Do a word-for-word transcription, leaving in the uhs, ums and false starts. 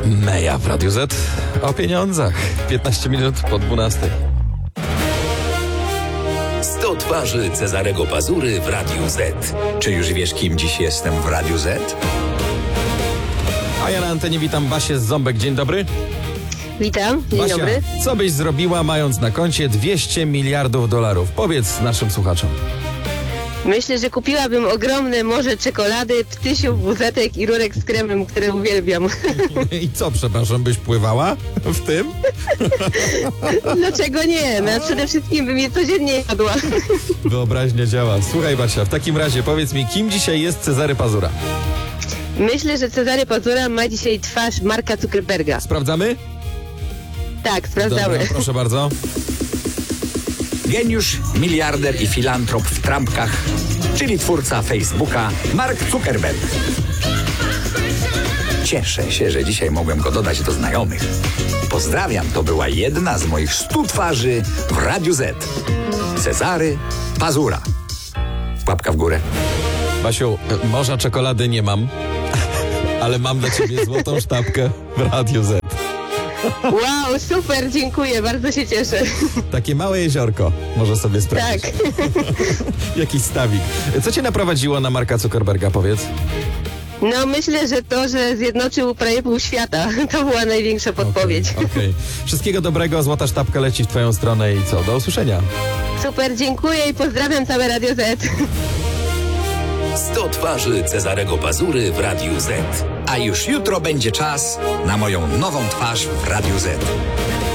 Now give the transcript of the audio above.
Meja w Radiu Z o pieniądzach. piętnaście minut po dwunastej. sto twarzy Cezarego Pazury w Radiu Z. Czy już wiesz, kim dziś jestem w Radiu Z? A ja na antenie witam Basię z Ząbek. Dzień dobry. Witam, dzień Basia, dobry. co byś zrobiła, mając na koncie dwieście miliardów dolarów? Powiedz naszym słuchaczom. Myślę, że kupiłabym ogromne morze czekolady, ptysiów, buzetek i rurek z kremem, które uwielbiam. I co, przepraszam, byś pływała w tym? Dlaczego nie? No, przede wszystkim bym je codziennie jadła. Wyobraźnia działa. Słuchaj, Basia, w takim razie powiedz mi, kim dzisiaj jest Cezary Pazura? Myślę, że Cezary Pazura ma dzisiaj twarz Marka Zuckerberga. Sprawdzamy? Tak, sprawdzamy. Dobra, proszę bardzo. Geniusz, miliarder i filantrop w trampkach, czyli twórca Facebooka Mark Zuckerberg. Cieszę się, że dzisiaj mogłem go dodać do znajomych. Pozdrawiam, to była jedna z moich stu twarzy w Radiu Z. Cezary Pazura. Łapka w górę. Basiu, morza czekolady nie mam, ale mam dla ciebie złotą sztabkę w Radiu Z. Wow, super, dziękuję, bardzo się cieszę. Takie małe jeziorko, może sobie sprawdzić. Tak. Jakiś stawik. Co cię naprowadziło na Marka Zuckerberga, powiedz? No myślę, że to, że zjednoczył prawie pół świata, to była największa podpowiedź. Okej, okay. Wszystkiego dobrego, złota sztabka leci w twoją stronę i co? Do usłyszenia. Super, dziękuję i pozdrawiam całe Radio Z. sto twarzy Cezarego Pazury w Radiu Z. A już jutro będzie czas na moją nową twarz w Radiu Z.